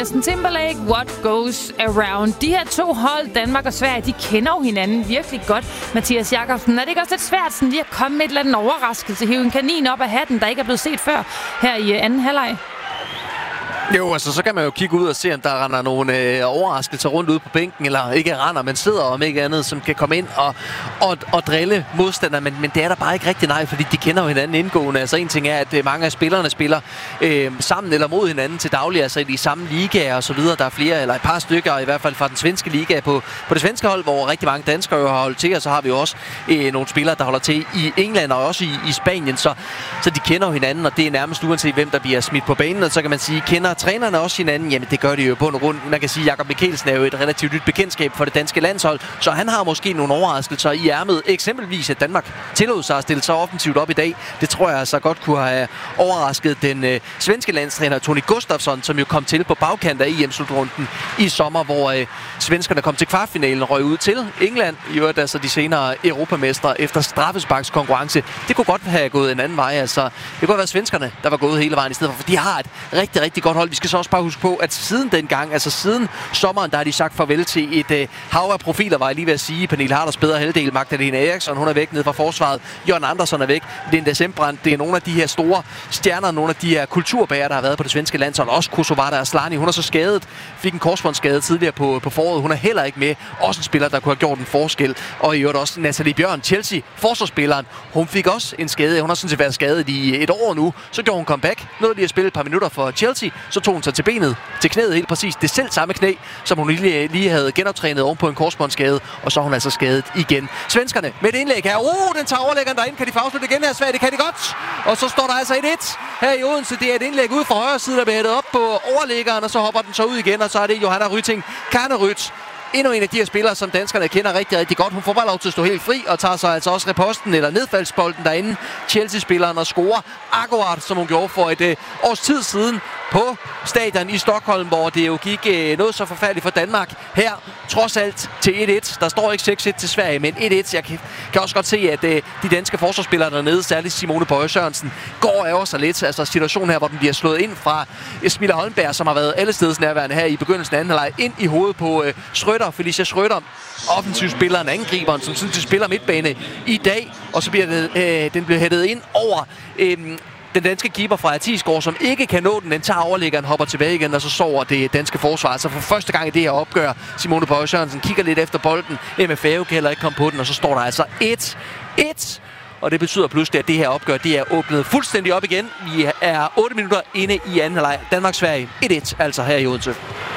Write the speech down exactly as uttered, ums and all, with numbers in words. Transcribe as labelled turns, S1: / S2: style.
S1: Justin Timberlake, What Goes Around. De her to hold, Danmark og Sverige, de kender jo hinanden virkelig godt. Mathias Jakobsen, er det ikke også lidt svært sådan lige at komme med et eller andet overraskelse, hive en kanin op af hatten, der ikke er blevet set før her i anden halvleg?
S2: Jo, altså så kan man jo kigge ud og se, om der render nogle øh, overraskelser rundt ude på bænken, eller ikke render, men sidder om ikke andet, som kan komme ind og, og, og drille modstandere, men, men det er der bare ikke rigtig nej, fordi de kender jo hinanden indgående. Altså en ting er, at øh, mange af spillerne spiller øh, sammen eller mod hinanden til daglig, altså i de samme ligaer og så videre. Der er flere, eller et par stykker, i hvert fald fra den svenske liga på, på det svenske hold, hvor rigtig mange danskere jo har holdt til, og så har vi jo også øh, nogle spillere, der holder til i England og også i, i Spanien, så, så de kender jo hinanden, og det er nærmest uanset hvem der bliver smidt på banen, og så kan man sige, kender trænerne også hinanden? Jamen det gør de jo på en rund. Man kan sige, at Jakob Mikkelsen er jo et relativt nyt bekendtskab for det danske landshold, så han har måske nogle overraskelser i ærmet. Eksempelvis, at Danmark tillod sig at stille sig offensivt op i dag. Det tror jeg altså godt kunne have overrasket den øh, svenske landstræner Tony Gustafsson, som jo kom til på bagkant af E M-slutrunden i sommer, hvor øh, svenskerne kom til kvartfinalen og røg ud til England. I øvrigt altså de senere europamestre efter straffesparkskonkurrence. Det kunne godt have gået en anden vej. Altså, det kunne have været svenskerne, der var gået hele vejen i stedet for, for de har et rigtig, rigtig godt hold. Vi skal så også bare huske på, at siden dengang, altså siden sommeren, der har de sagt farvel til et øh, hav af profiler, var jeg lige ved at sige. Pernille Harders bedre halvdel, Magdalena Eriksson, hun er væk nede fra forsvaret. Jørgen Andersson er væk. Linda Sembrand, det er nogle af de her store stjerner, nogle af de her kulturbærere, der har været på det svenske landshold. Også Kosovare Asllani, hun er så skadet, fik en korsbåndsskade tidligere på, på foråret. Hun er heller ikke med. Også en spiller, der kunne have gjort en forskel. Og i øvrigt også Nathalie Bjørn, Chelsea, forsvarsspilleren. Hun fik også en skade. Hun har sådan set været skadet i et år nu. Så gjorde hun comeback. Nåede lige at spille et par minutter for Chelsea. Så tog hun sig til benet, til knæet helt præcis. Det selv samme knæ, som hun lige, lige havde genoptrænet oven på en korsbåndsskade. Og så er hun altså skadet igen. Svenskerne med et indlæg her. Oh, den tager overlæggeren derind. Kan de få afslutte igen her, Sverige? Det kan de godt. Og så står der altså et et her i Odense. Det er et indlæg ud fra højre side, der bliver hættet op på overlæggeren. Og så hopper den så ud igen. Og så er det Johanna Rytting Kanerødt. Endnu en af de her spillere, som danskerne kender rigtig, rigtig godt. Hun får bare lov til at stå helt fri og tager sig altså også reposten eller nedfaldsbolden derinde. Chelsea-spilleren og scorer akkurat, som hun gjorde for et øh, års tid siden på stadion i Stockholm, hvor det jo gik øh, noget så forfærdeligt for Danmark. Her trods alt til et et. Der står ikke seks et til Sverige, men et et. Jeg kan, kan også godt se, at øh, de danske forsvarsspillere dernede, særligt Simone Bøje Sørensen, går over sig lidt. Altså situationen her, hvor den bliver slået ind fra Smilla Holmberg, som har været allesteds nærværende her i begyndelsen af anden halvleg, ind i hovedet på øh, Schrøder, Felicia Schrøder, offensivspilleren, angriberen, som synes, de spiller midtbane i dag, og så bliver det, øh, den bliver hættet ind over øh, den danske keeper fra Atisgaard, som ikke kan nå den. Den tager overlæggeren, hopper tilbage igen, og så sover det danske forsvar. Så for første gang i det her opgør, Simone Bøje Sørensen kigger lidt efter bolden. M F A kan heller ikke komme på den, og så står der altså et et. Og det betyder pludselig, at det her opgør, det er åbnet fuldstændig op igen. Vi er otte minutter inde i anden halvleg. Danmark-Sverige et et, altså her i Odense.